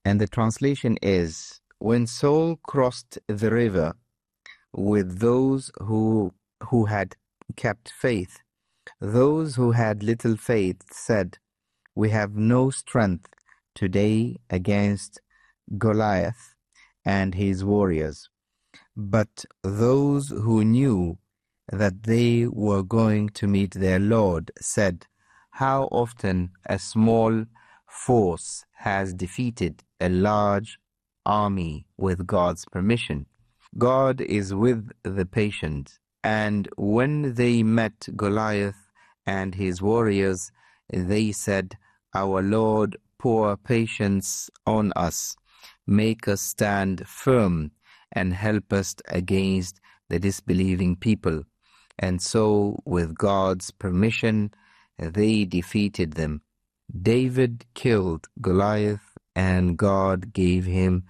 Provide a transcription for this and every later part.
And the translation is, when Saul crossed the river with those who had kept faith, those who had little faith said, "We have no strength today against Goliath and his warriors." But those who knew that they were going to meet their Lord said, "How often a small force has defeated a large army with God's permission." God is with the patient, and when they met Goliath and his warriors, they said, "Our Lord, pour patience on us, make us stand firm, and help us against the disbelieving people." And so, with God's permission, they defeated them. David killed Goliath, and God gave him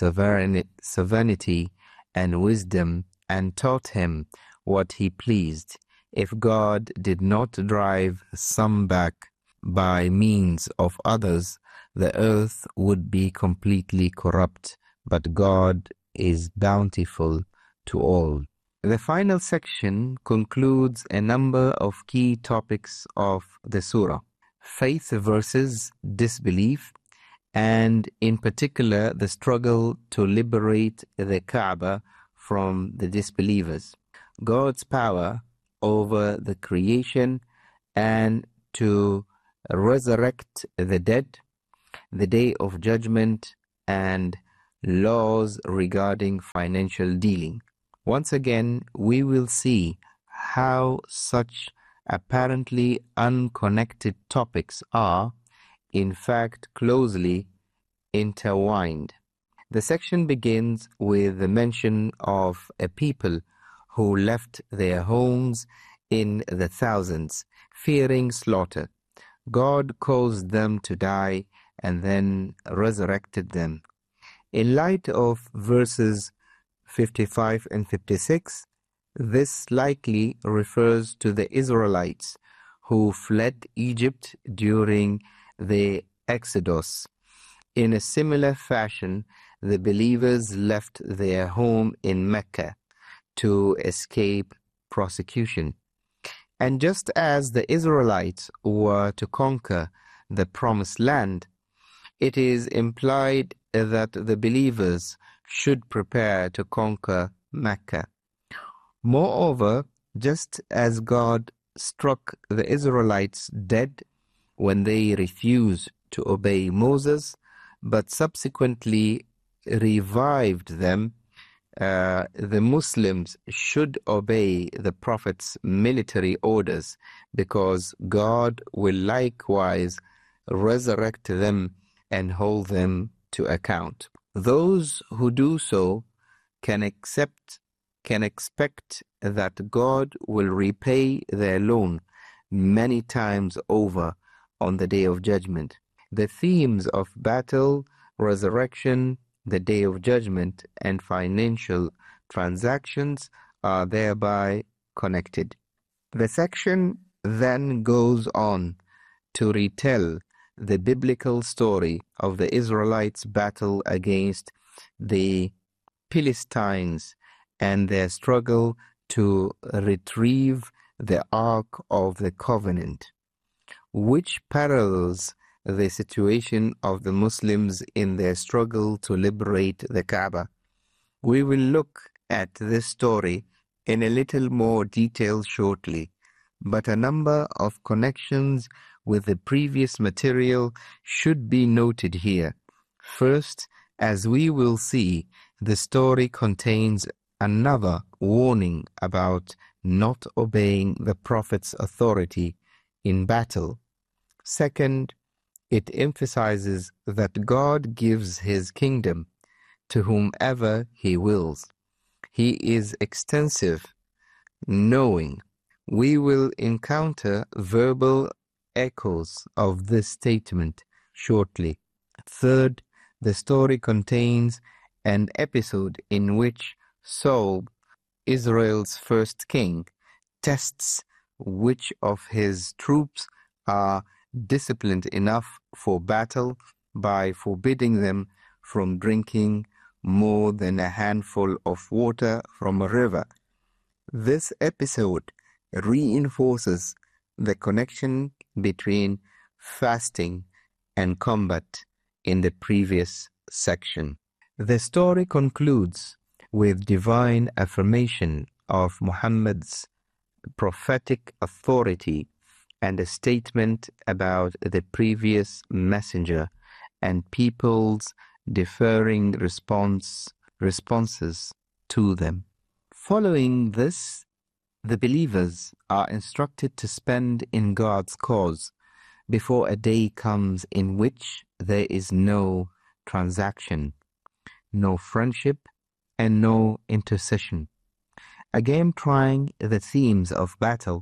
sovereignty and wisdom, and taught him what he pleased. If God did not drive some back by means of others, the earth would be completely corrupt, but God is bountiful to all. The final section concludes a number of key topics of the surah: faith versus disbelief, and in particular the struggle to liberate the Kaaba from the disbelievers, God's power over the creation and to resurrect the dead, the day of judgment, and laws regarding financial dealing. Once again, we will see how such apparently unconnected topics are, in fact, closely intertwined. The section begins with the mention of a people who left their homes in the thousands, fearing slaughter. God caused them to die and then resurrected them. In light of verses 55 and 56, this likely refers to the Israelites who fled Egypt during the Exodus. In a similar fashion, the believers left their home in Mecca to escape prosecution. And just as the Israelites were to conquer the promised land, it is implied that the believers should prepare to conquer Mecca. Moreover, just as God struck the Israelites dead when they refused to obey Moses, but subsequently revived them, the Muslims should obey the Prophet's military orders, because God will likewise resurrect them and hold them to account. Those who do so can expect that God will repay their loan many times over on the day of judgment. The themes of battle, resurrection, the day of judgment, and financial transactions are thereby connected. The section then goes on to retell the biblical story of the Israelites' battle against the Philistines and their struggle to retrieve the Ark of the Covenant, which parallels the situation of the Muslims in their struggle to liberate the Kaaba. We will look at this story in a little more detail shortly, but a number of connections with the previous material should be noted here. First, as we will see, the story contains another warning about not obeying the Prophet's authority in battle. Second, it emphasizes that God gives his kingdom to whomever he wills. He is extensive, knowing. We will encounter verbal echoes of this statement shortly. Third, the story contains an episode in which Saul, Israel's first king, tests which of his troops are disciplined enough for battle by forbidding them from drinking more than a handful of water from a river. This episode reinforces the connection between fasting and combat in the previous section. The story concludes with divine affirmation of Muhammad's prophetic authority and a statement about the previous messenger and people's differing responses to them. Following this, the believers are instructed to spend in God's cause before a day comes in which there is no transaction, no friendship, and no intercession. Again, trying the themes of battle,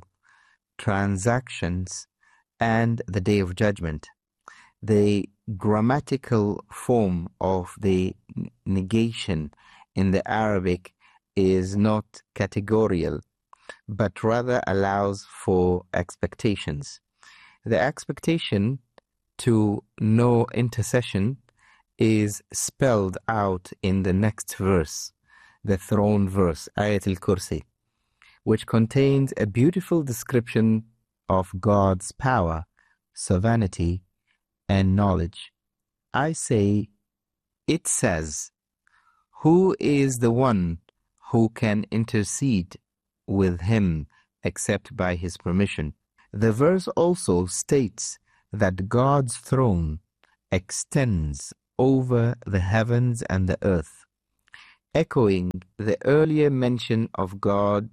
transactions, and the Day of Judgment. The grammatical form of the negation in the Arabic is not categorical, but rather allows for expectations. The expectation to no intercession is spelled out in the next verse, the throne verse, Ayat al-Kursi, which contains a beautiful description of God's power, sovereignty, and knowledge. I say, it says, who is the one who can intercede with him except by his permission? The verse also states that God's throne extends over the heavens and the earth, echoing the earlier mention of God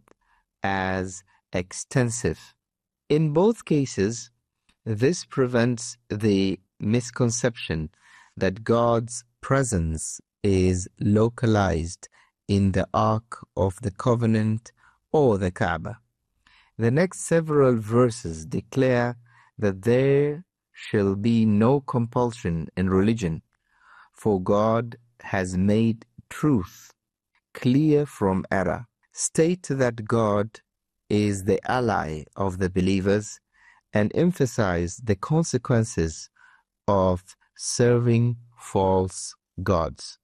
as extensive. In both cases, this prevents the misconception that God's presence is localized in the Ark of the Covenant or the Kaaba. The next several verses declare that there shall be no compulsion in religion, for God has made truth clear from error. State that God is the ally of the believers and emphasize the consequences of serving false gods.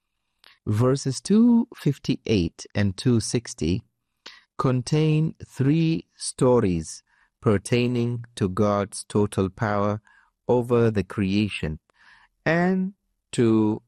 Verses 258 and 260 contain three stories pertaining to God's total power over the creation and to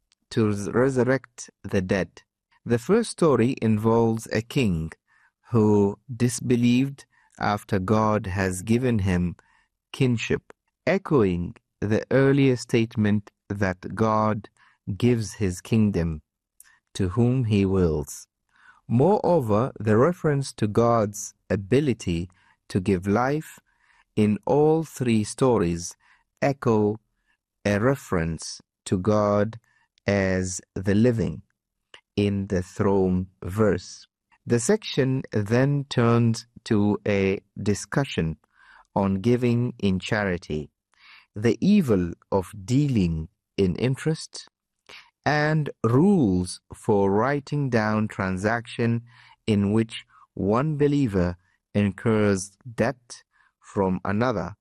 resurrect the dead. The first story involves a king who disbelieved after God has given him kinship, echoing the earlier statement that God gives his kingdom to whom he wills. Moreover, the reference to God's ability to give life in all three stories echo a reference to God as the living in the throne verse. The section then turns to a discussion on giving in charity, the evil of dealing in interest, and rules for writing down transaction in which one believer incurs debt from another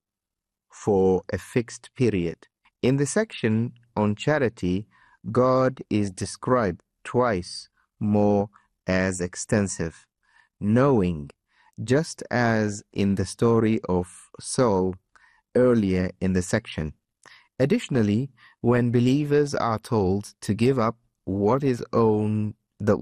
for a fixed period. In the section on charity, God is described twice more as extensive, knowing, just as in the story of Saul earlier in the section. Additionally, when believers are told to give up what is owed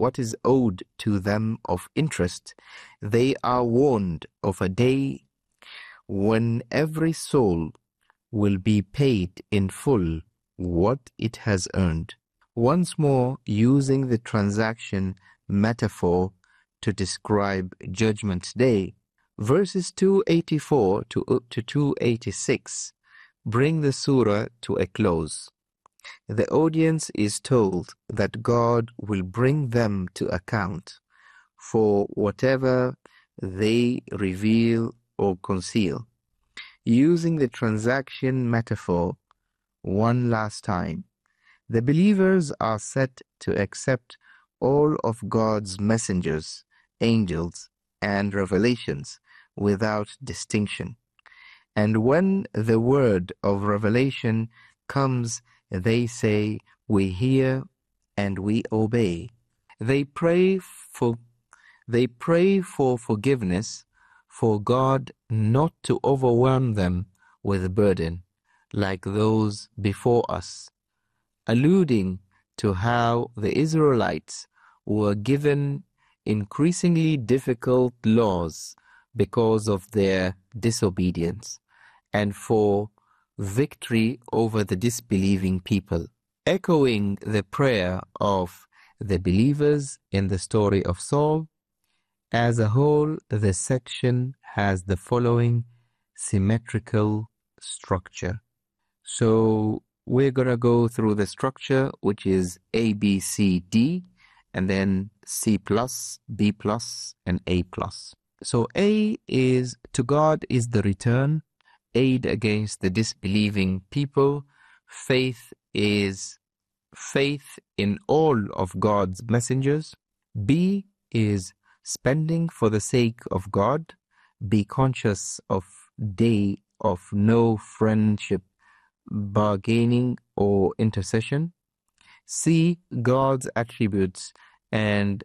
to them of interest, they are warned of a day when every soul will be paid in full what it has earned. Once more, using the transaction metaphor to describe Judgment Day, verses 284 to 286 bring the surah to a close. The audience is told that God will bring them to account for whatever they reveal or conceal. Using the transaction metaphor one last time, the believers are set to accept all of God's messengers, angels, and revelations without distinction. And when the word of revelation comes, they say, We hear and we obey. They pray for forgiveness, for God not to overwhelm them with burden like those before us, alluding to how the Israelites were given increasingly difficult laws because of their disobedience, and for victory over the disbelieving people. Echoing the prayer of the believers in the story of Saul, as a whole, the section has the following symmetrical structure. So we're going to go through the structure, which is A, B, C, D, and then C+, B+, and A+. So A is, to God is the return, aid against the disbelieving people. Faith is faith in all of God's messengers. B is spending for the sake of God. Be conscious of day of no friendship, bargaining, or intercession. C, God's attributes and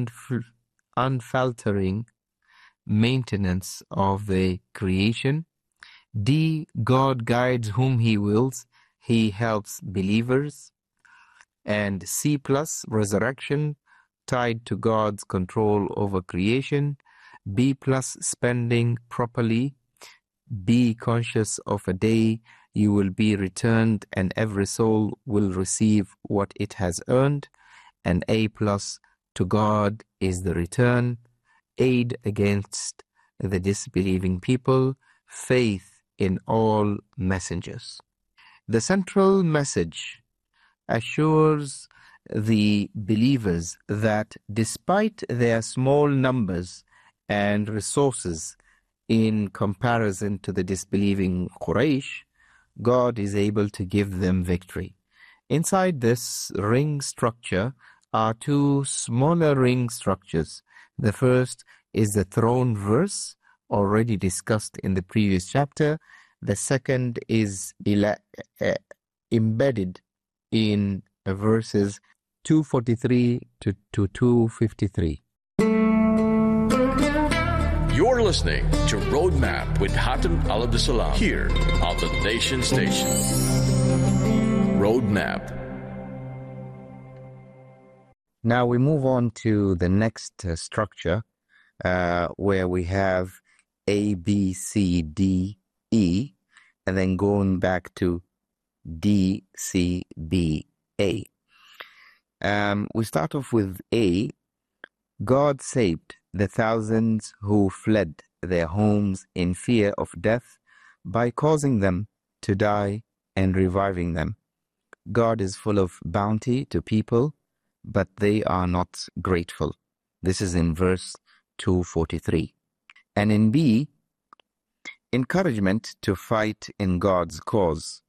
unfaltering maintenance of the creation. D, God guides whom He wills. He helps believers. And C+, resurrection, tied to God's control over creation. B+, spending properly. Be conscious of a day you will be returned and every soul will receive what it has earned. And A+, to God is the return, aid against the disbelieving people, faith in all messengers. The central message assures the believers that despite their small numbers and resources in comparison to the disbelieving Quraysh, God is able to give them victory. Inside this ring structure are two smaller ring structures. The first is the throne verse, already discussed in the previous chapter. The second is embedded in verses 243 to 253. You're listening to Roadmap with Hatem Al-Abdussalam here on the Nation Station. Roadmap. Now we move on to the next structure where we have A, B, C, D, E, and then going back to D, C, B, A. We start off with A. God saved the thousands who fled their homes in fear of death by causing them to die and reviving them. God is full of bounty to people, but they are not grateful. This is in verse 243. And in B, encouragement to fight in God's cause.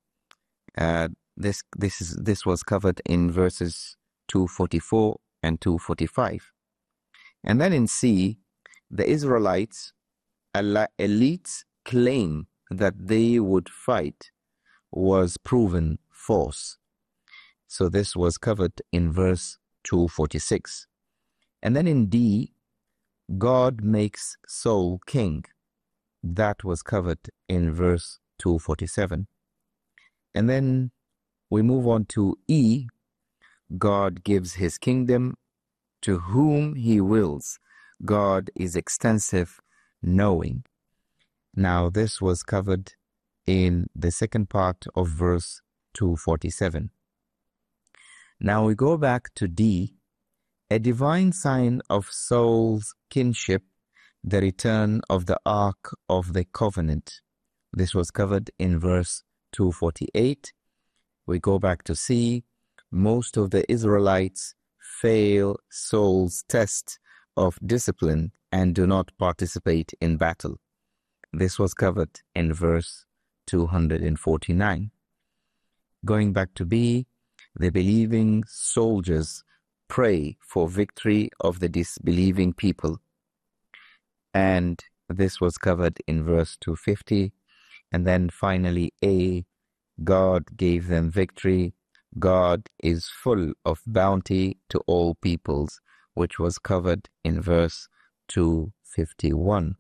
This was covered in verses 244 and 245. And then in C, the Israelites' elites claim that they would fight was proven false. So this was covered in verse 246. And then in D, God makes Saul king. That was covered in verse 247. And then we move on to E. God gives his kingdom to whom he wills. God is extensive, knowing. Now this was covered in the second part of verse 247. Now we go back to D, a divine sign of Saul's kinship, the return of the Ark of the Covenant. This was covered in verse 248. We go back to C, most of the Israelites fail Saul's test of discipline and do not participate in battle. This was covered in verse 249. Going back to B, the believing soldiers pray for victory of the disbelieving people. And this was covered in verse 250. And then finally A, God gave them victory God is full of bounty to all peoples, which was covered in verse 251.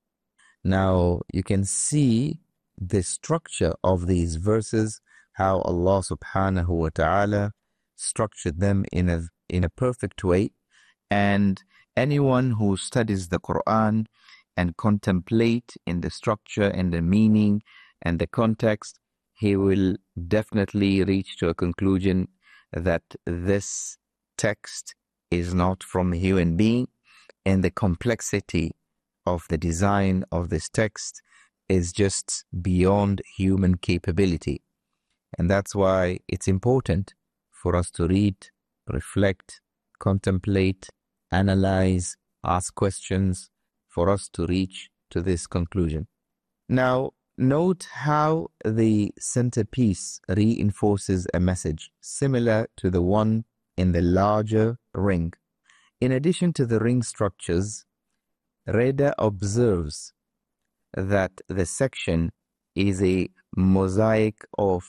Now, you can see the structure of these verses, how Allah subhanahu wa ta'ala structured them in a perfect way. And anyone who studies the Quran and contemplate in the structure and the meaning and the context, he will definitely reach to a conclusion that this text is not from a human being, and the complexity of the design of this text is just beyond human capability. And that's why it's important for us to read, reflect, contemplate, analyze, ask questions, for us to reach to this conclusion. Now, note how the centerpiece reinforces a message similar to the one in the larger ring. In addition to the ring structures, Reda observes that the section is a mosaic of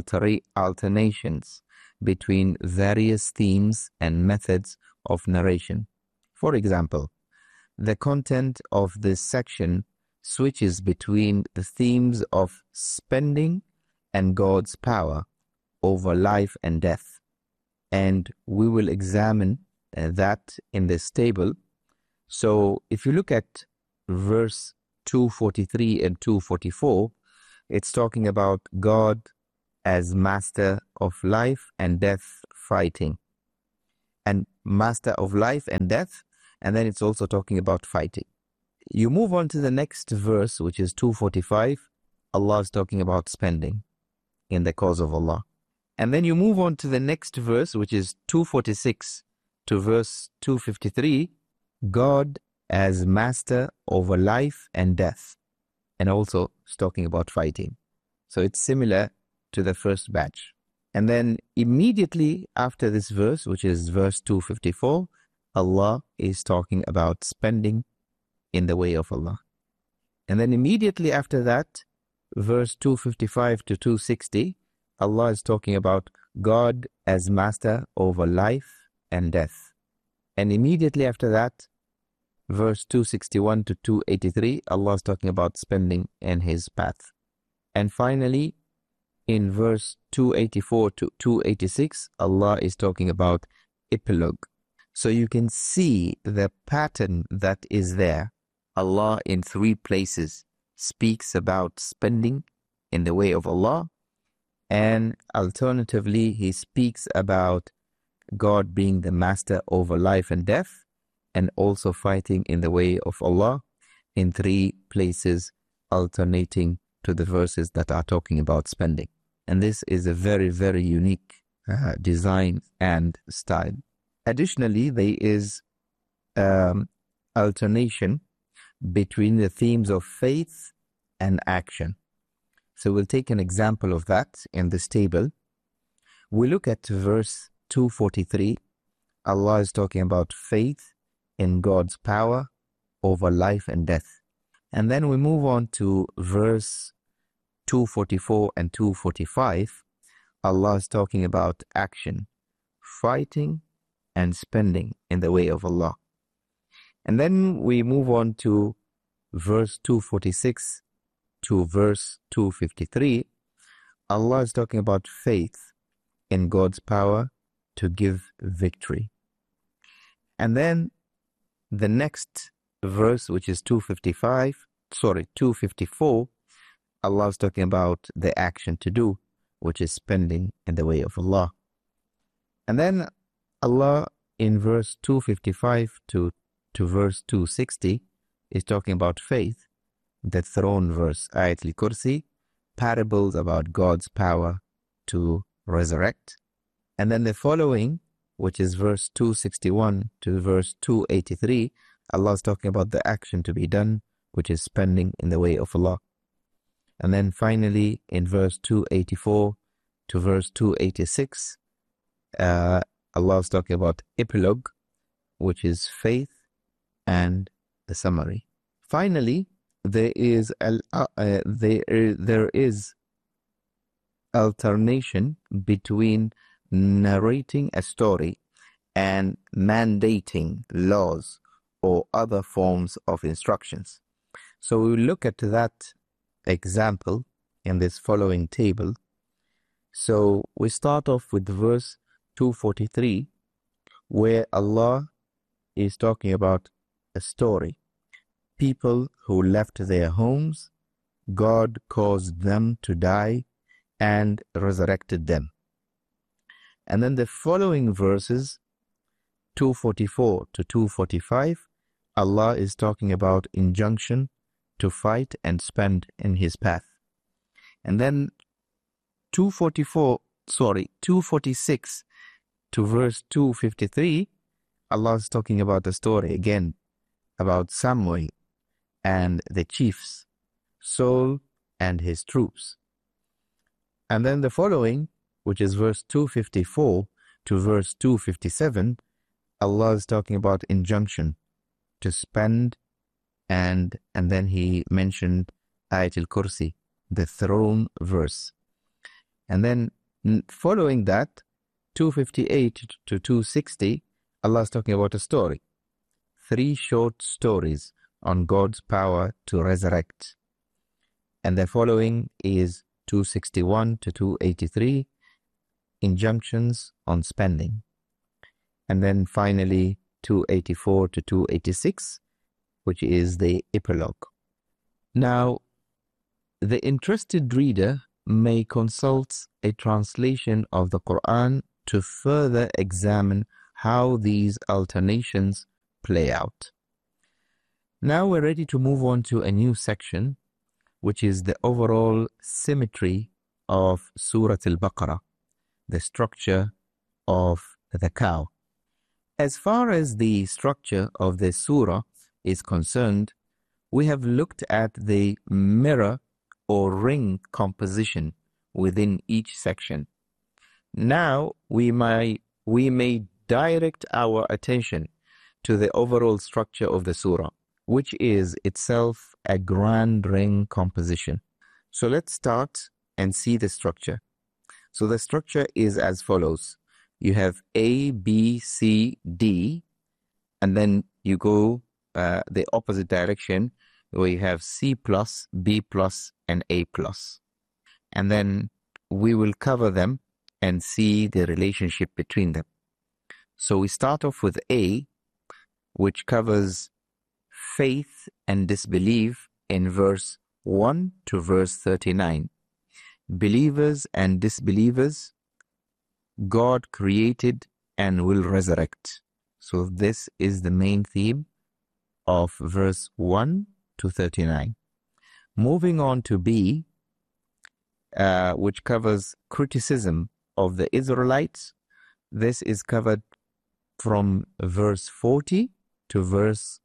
alternations between various themes and methods of narration. For example, the content of this section switches between the themes of spending and God's power over life and death. And we will examine that in this table. So if you look at verse 243 and 244, it's talking about God as master of life and death fighting. And master of life and death, and then it's also talking about fighting. You move on to the next verse, which is 245. Allah is talking about spending in the cause of Allah. And then you move on to the next verse, which is 246 to verse 253. God as master over life and death. And also it's talking about fighting. So it's similar to the first batch. And then immediately after this verse, which is verse 254, Allah is talking about spending in the way of Allah. And then immediately after that, verse 255 to 260, Allah is talking about God as master over life and death. And immediately after that, verse 261 to 283, Allah is talking about spending in His path. And finally, in verse 284 to 286, Allah is talking about epilogue. So you can see the pattern that is there. Allah in 3 places speaks about spending in the way of Allah, and alternatively He speaks about God being the master over life and death, and also fighting in the way of Allah in 3 places, alternating to the verses that are talking about spending. And this is a very, very unique design and style. Additionally, there is alternation between the themes of faith and action. So we'll take an example of that in this table. We look at verse 243. Allah is talking about faith in God's power over life and death. And then we move on to verse 244 and 245. Allah is talking about action, fighting and spending in the way of Allah. And then we move on to verse 246 to verse 253. Allah is talking about faith in God's power to give victory. And then the next verse, which is 254, Allah is talking about the action to do, which is spending in the way of Allah. And then Allah in verse 255 to verse 260 is talking about faith, the throne verse, Ayat al-Kursi, parables about God's power to resurrect. And then the following, which is verse 261 to verse 283, Allah is talking about the action to be done, which is spending in the way of Allah. And then finally, in verse 284 to verse 286, Allah is talking about epilogue, which is faith and the summary. Finally, there is alternation between narrating a story and mandating laws or other forms of instructions. So we look at that example in this following table. So we start off with verse 243, where Allah is talking about a story. People who left their homes, God caused them to die and resurrected them. And then the following verses, 244 to 245, Allah is talking about injunction to fight and spend in His path. And then 246 to verse 253, Allah is talking about the story again about Samuel and the chiefs, Saul and his troops. And then the following, which is verse 254 to verse 257, Allah is talking about injunction to spend, and then He mentioned Ayat al-Kursi, the throne verse. And then following that, 258 to 260, Allah is talking about a story. 3 short stories on God's power to resurrect. And the following is 261 to 283, injunctions on spending. And then finally 284 to 286, which is the epilogue. Now, the interested reader may consult a translation of the Quran to further examine how these alternations play out. Now we're ready to move on to a new section, which is the overall symmetry of Surah Al-Baqarah, the structure of the cow. As far as the structure of the surah is concerned, we have looked at the mirror or ring composition within each section. Now we may direct our attention to the overall structure of the surah, which is itself a grand ring composition. So let's start and see the structure. So the structure is as follows. You have A, B, C, D, and then you go the opposite direction where you have C plus, B plus, and A plus. And then we will cover them and see the relationship between them. So we start off with A, which covers faith and disbelief in verse 1 to verse 39. Believers and disbelievers, God created and will resurrect. So this is the main theme of verse 1 to 39. Moving on to B, which covers criticism of the Israelites. This is covered from verse 40 to verse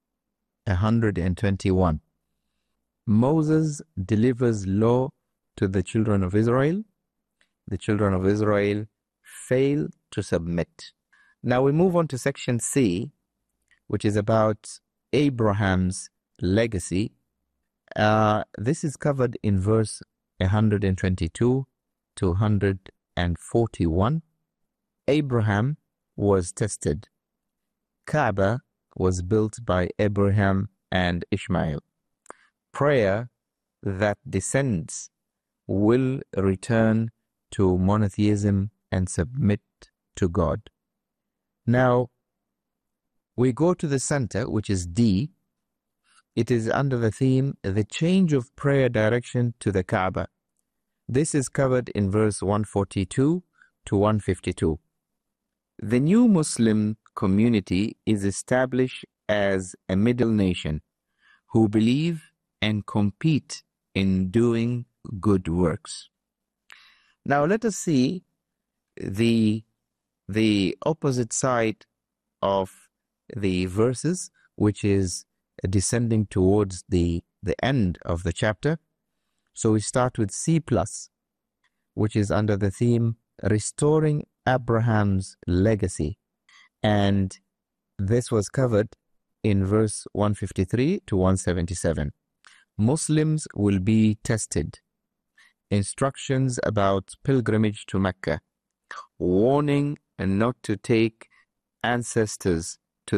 121. Moses delivers law to the children of Israel. The children of Israel fail to submit. Now we move on to section C, which is about Abraham's legacy. This is covered in verse 122 to 141. Abraham was tested. Kaaba was built by Abraham and Ishmael. Prayer that descends will return to monotheism and submit to God. Now, we go to the center, which is D. It is under the theme, the change of prayer direction to the Kaaba. This is covered in verse 142 to 152. The new Muslim community is established as a middle nation who believe and compete in doing good works. Now let us see the opposite side of the verses, which is descending towards the end of the chapter. So we start with C+, which is under the theme restoring Abraham's legacy. And this was covered in verse 153 to 177. Muslims will be tested. Instructions about pilgrimage to Mecca. warning not to take ancestors or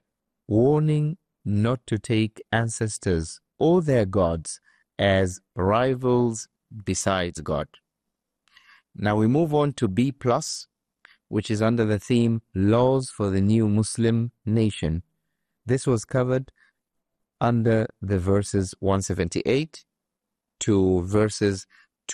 their gods as rivals besides God. Now we move on to B+, which is under the theme Laws for the New Muslim Nation. This was covered under the verses 178 to verses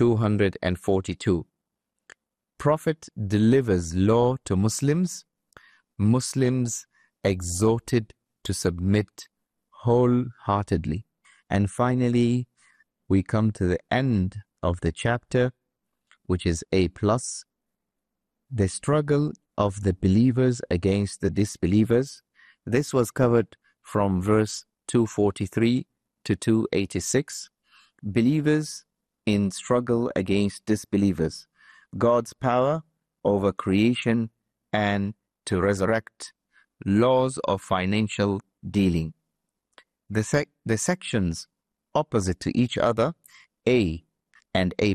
242. Prophet delivers law to Muslims. Muslims exhorted to submit wholeheartedly. And finally, we come to the end of the chapter, which is A+, the struggle of the believers against the disbelievers. This was covered from verse 243 to 286. Believers in struggle against disbelievers. God's power over creation and to resurrect. Laws of financial dealing. The sections opposite to each other, A and A+,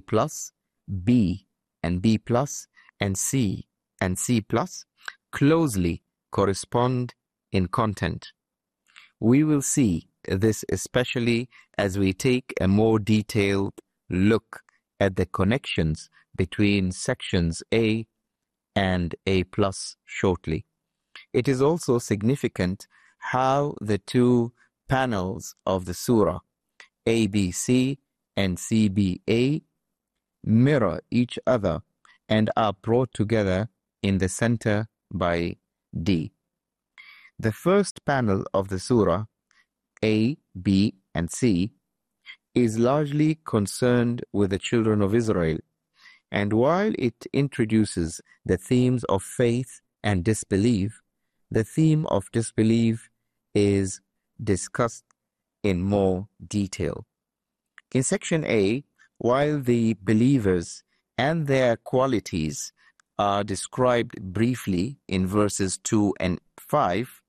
B and B+, and C and C+, closely correspond in content. We will see this especially as we take a more detailed look at the connections between sections A and A+ shortly. It is also significant how the two panels of the surah, ABC and CBA, mirror each other and are brought together in the center by D. The first panel of the surah, A, B, and C, is largely concerned with the children of Israel, and while it introduces the themes of faith and disbelief, the theme of disbelief is discussed in more detail. In section A, while the believers and their qualities are described briefly in verses 2 and 5,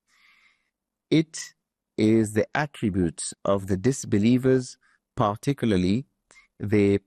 it is the attributes of the disbelievers, particularly the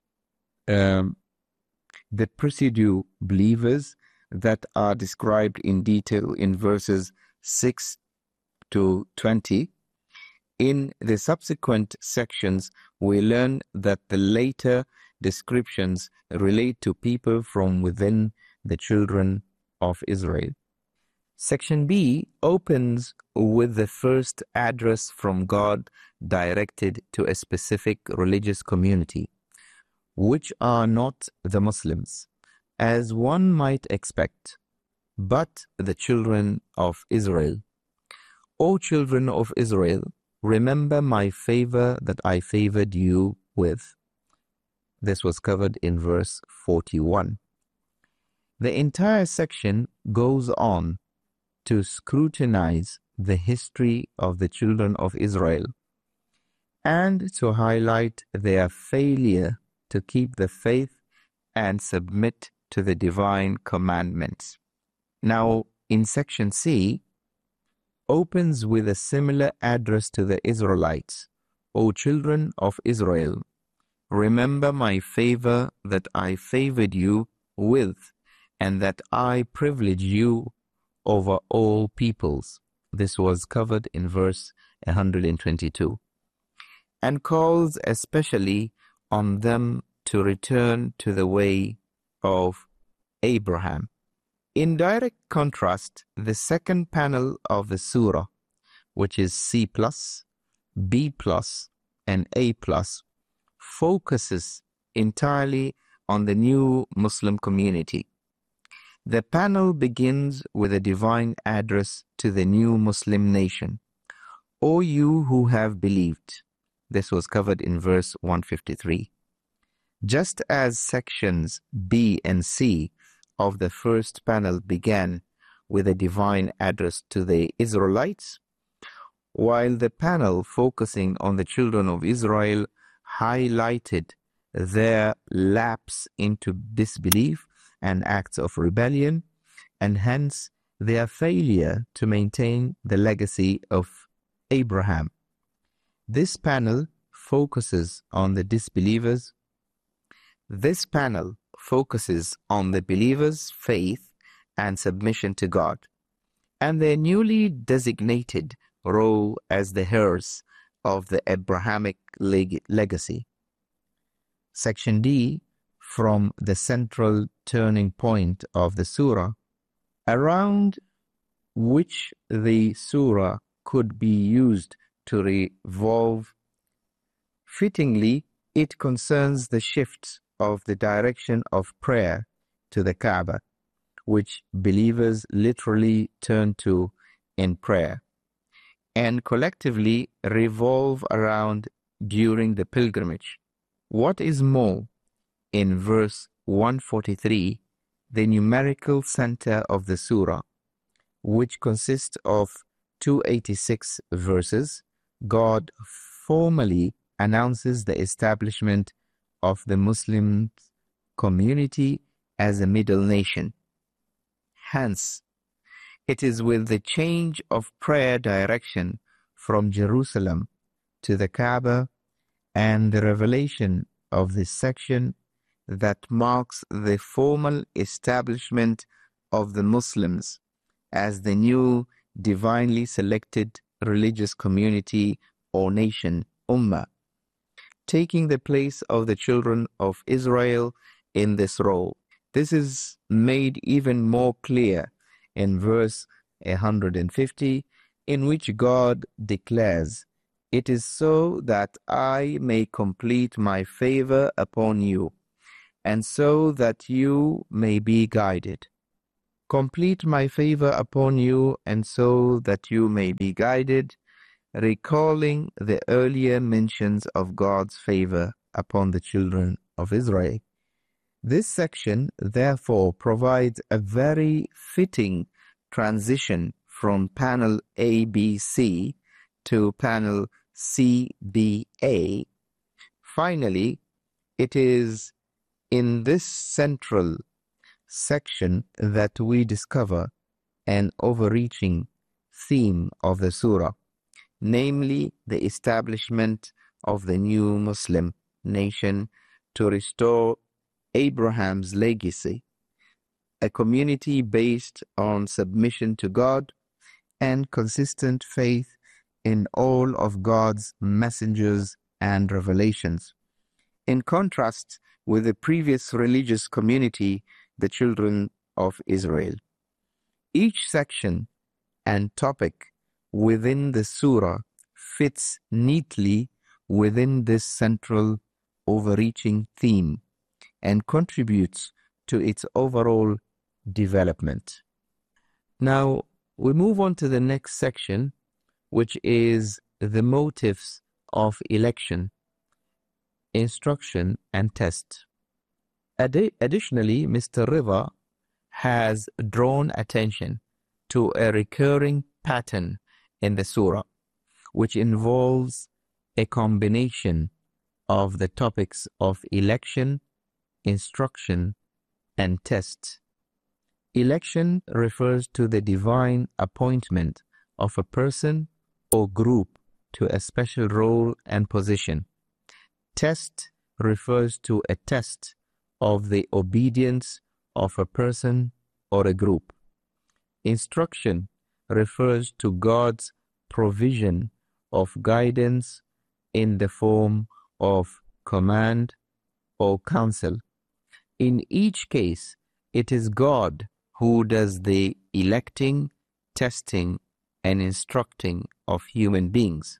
pseudo believers, that are described in detail in verses 6 to 20. In the subsequent sections, we learn that the later descriptions relate to people from within the children of Israel. Section B opens with the first address from God directed to a specific religious community, which are not the Muslims, as one might expect, but the children of Israel. O children of Israel, remember my favor that I favored you with. This was covered in verse 41. The entire section goes on to scrutinize the history of the children of Israel and to highlight their failure to keep the faith and submit to the divine commandments. Now, in section C, opens with a similar address to the Israelites. O children of Israel, remember my favor that I favored you with, and that I privileged you over all peoples. This was covered in verse 122. And calls especially on them to return to the way of Abraham. In direct contrast, the second panel of the surah, which is C+, B+, and A+, focuses entirely on the new Muslim community. The panel begins with a divine address to the new Muslim nation. O you who have believed. This was covered in verse 153. Just as sections B and C of the first panel began with a divine address to the Israelites, while the panel focusing on the children of Israel highlighted their lapse into disbelief and acts of rebellion, and hence their failure to maintain the legacy of Abraham. This panel focuses on the disbelievers. This panel focuses on the believer's faith and submission to God, and their newly designated role as the heirs of the Abrahamic legacy. Section D, from the central turning point of the surah, around which the surah could be used to revolve. Fittingly, it concerns the shift of the direction of prayer to the Kaaba, which believers literally turn to in prayer, and collectively revolve around during the pilgrimage. What is more, in verse 143, the numerical center of the surah, which consists of 286 verses, God formally announces the establishment of the Muslim community as a middle nation. Hence, it is with the change of prayer direction from Jerusalem to the Kaaba and the revelation of this section that marks the formal establishment of the Muslims as the new divinely selected religious community or nation, Ummah, taking the place of the children of Israel in this role. This is made even more clear in verse 150, in which God declares, "It is so that I may complete my favor upon you, and so that you may be guided." Complete my favor upon you, and so that you may be guided, recalling the earlier mentions of God's favor upon the children of Israel. This section, therefore, provides a very fitting transition from panel ABC to panel CBA. Finally, it is in this central section that we discover an overreaching theme of the surah, namely the establishment of the new Muslim nation to restore Abraham's legacy, a community based on submission to God and consistent faith in all of God's messengers and revelations, in contrast with the previous religious community, the children of Israel. Each section and topic within the surah fits neatly within this central overreaching theme and contributes to its overall development. Now, we move on to the next section, which is the motives of election, instruction, and test. Additionally, Mr. River has drawn attention to a recurring pattern in the surah, which involves a combination of the topics of election, instruction, and test. Election refers to the divine appointment of a person or group to a special role and position. Test refers to a test of the obedience of a person or a group. Instruction refers to God's provision of guidance in the form of command or counsel. In each case, it is God who does the electing, testing, and instructing of human beings.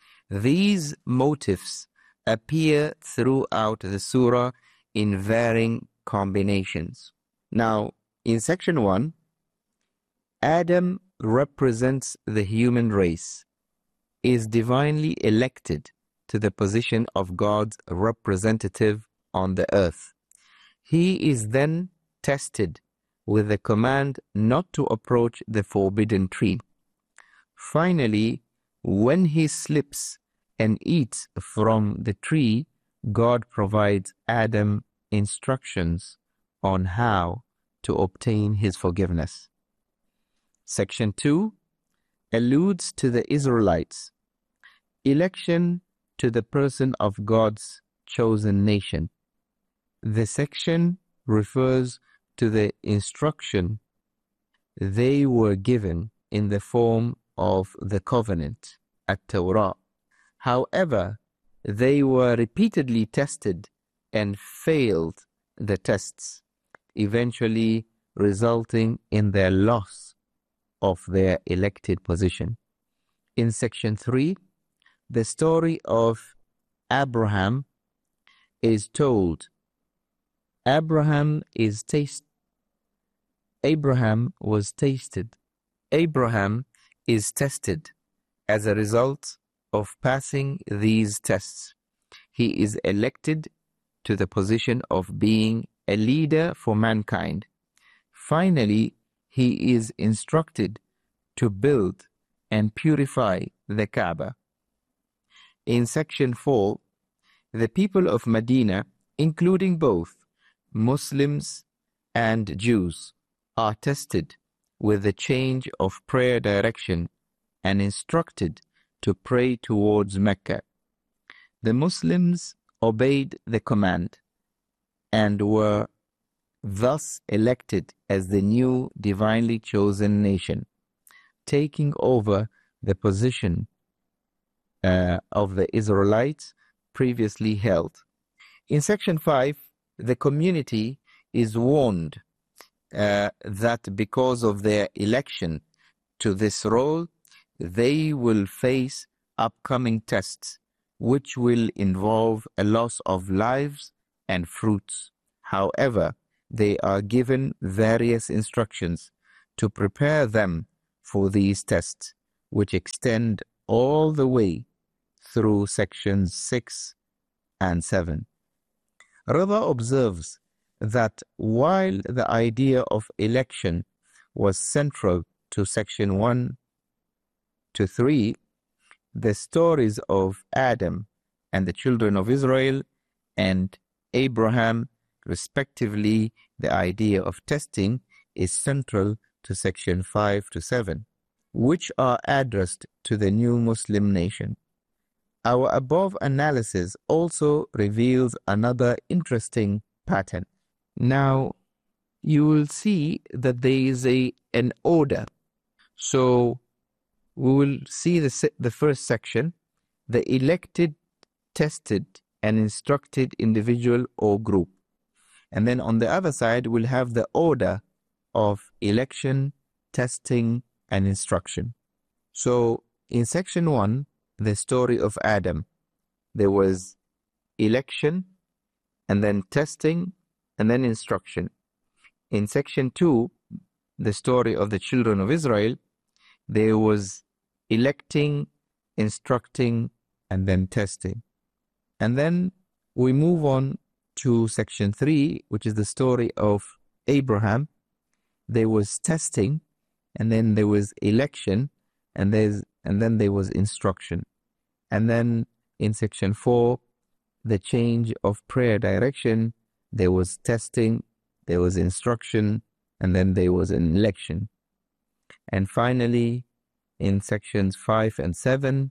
These motives appear throughout the surah in varying combinations. Now, in section 1, Adam represents the human race, is divinely elected to the position of God's representative on the earth. He is then tested with the command not to approach the forbidden tree. Finally, when he slips and eats from the tree, God provides Adam instructions on how to obtain his forgiveness. Section 2 alludes to the Israelites' election to the person of God's chosen nation. The section refers to the instruction they were given in the form of the covenant, at-Torah. However, they were repeatedly tested and failed the tests, eventually resulting in their loss of their elected position. In section 3, the story of Abraham is told. Abraham was tasted. Abraham is tested. As a result of passing these tests, he is elected to the position of being a leader for mankind. Finally, he is instructed to build and purify the Kaaba. In section 4, the people of Medina, including both Muslims and Jews, are tested with the change of prayer direction and instructed to pray towards Mecca. The Muslims obeyed the command and were thus elected as the new divinely chosen nation, taking over the position of the Israelites previously held. In section 5, the community is warned that because of their election to this role, they will face upcoming tests, which will involve a loss of lives and fruits. However, they are given various instructions to prepare them for these tests, which extend all the way through sections 6 and 7. Rida observes that while the idea of election was central to section 1 to 3, the stories of Adam and the children of Israel and Abraham, respectively, the idea of testing is central to section 5 to 7, which are addressed to the new Muslim nation. Our above analysis also reveals another interesting pattern. Now, you will see that there is an order. So, we will see the first section, the elected, tested, and instructed individual or group. And then on the other side, we'll have the order of election, testing, and instruction. So, in section 1, the story of Adam, there was election, and then testing, and then instruction. In section 2, the story of the children of Israel, there was electing, instructing, and then testing. And then we move on to section 3, which is the story of Abraham. There was testing, and then there was election, and then there was instruction. And then in section 4, the change of prayer direction, there was testing, there was instruction, and then there was an election. And finally, in sections 5 to 7,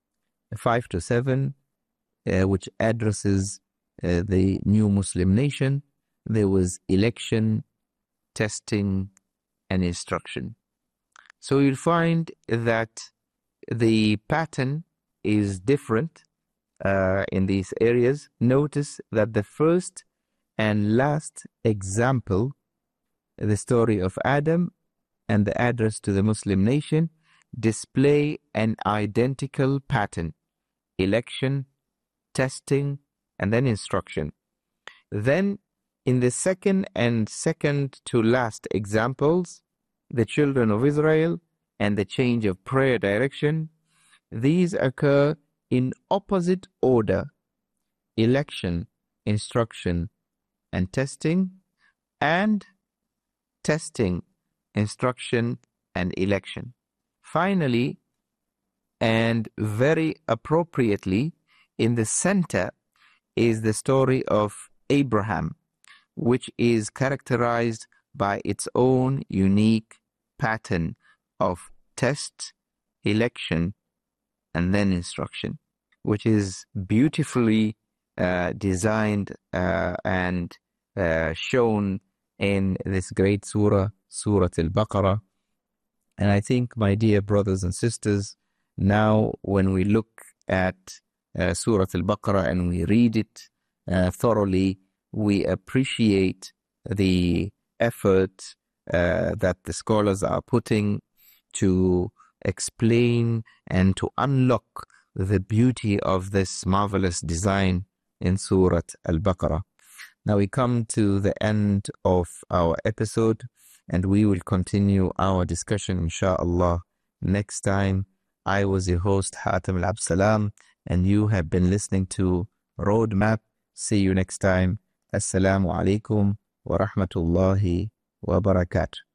which addresses the new Muslim nation, there was election, testing, and instruction. So you'll find that the pattern is different in these areas. Notice that the first and last example, the story of Adam and the address to the Muslim nation, display an identical pattern: election, testing, and then instruction. Then, in the second and second to last examples, the children of Israel and the change of prayer direction, these occur in opposite order: election, instruction, and testing, and testing, instruction, and election. Finally, and very appropriately, in the center is the story of Abraham, which is characterized by its own unique pattern of test, election, and then instruction, which is beautifully designed and shown in this great surah, Surah Al-Baqarah. And I think, my dear brothers and sisters, now when we look at Surah Al-Baqarah and we read it thoroughly, we appreciate the effort that the scholars are putting to explain and to unlock the beauty of this marvelous design in Surah Al-Baqarah. Now we come to the end of our episode, and we will continue our discussion, inshaAllah, next time. I was your host, Hatem Al-Absalam, and you have been listening to Roadmap. See you next time. Assalamu alaikum wa rahmatullahi wa barakatuh.